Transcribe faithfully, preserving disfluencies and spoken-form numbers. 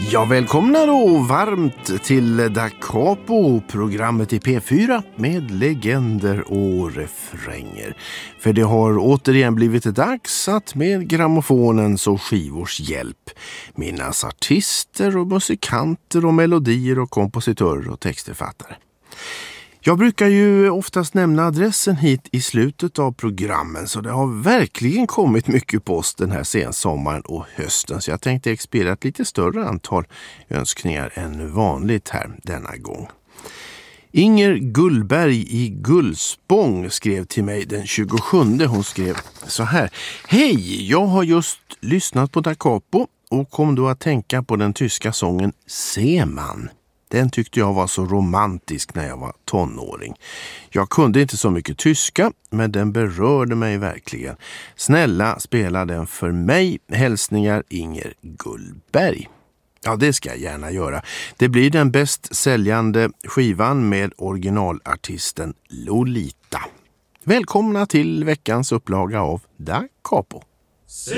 Ja, välkomna då varmt till Da Capo, programmet i P fyra med legender och refränger. För det har återigen blivit dags att med grammofonens och skivors hjälp minnas artister och musikanter och melodier och kompositörer och textförfattare. Jag brukar ju oftast nämna adressen hit i slutet av programmen, så det har verkligen kommit mycket post den här sensommaren och hösten, så jag tänkte expediera ett lite större antal önskningar än vanligt här denna gång. Inger Gullberg i Gullspång skrev till mig den tjugosjunde. Hon skrev så här: Hej, jag har just lyssnat på Da Capo och kom då att tänka på den tyska sången Seemann. Den tyckte jag var så romantisk när jag var tonåring. Jag kunde inte så mycket tyska, men den berörde mig verkligen. Snälla, spela den för mig. Hälsningar Inger Gullberg. Ja, det ska jag gärna göra. Det blir den bäst säljande skivan med originalartisten Lolita. Välkomna till veckans upplaga av Da Capo.